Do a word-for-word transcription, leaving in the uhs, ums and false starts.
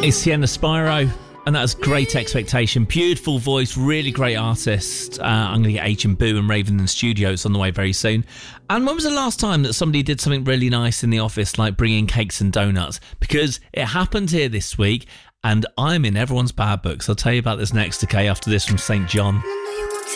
It's Sienna Spyro, and that's Great Expectation. Beautiful voice, really great artist. Uh, I'm going to get H and Boo and Raven in the studio. It's on the way very soon. And when was the last time that somebody did something really nice in the office, like bringing cakes and donuts? Because it happened here this week, and I'm in everyone's bad books. I'll tell you about this next, okay, after this from Saint John.